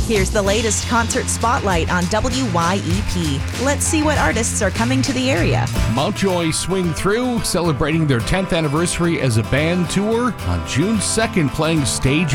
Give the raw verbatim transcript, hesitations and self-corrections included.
Here's the latest concert spotlight on W Y E P. Let's see what artists are coming to the area. Mountjoy Swing Through celebrating their tenth anniversary as a band tour on June second, playing Stage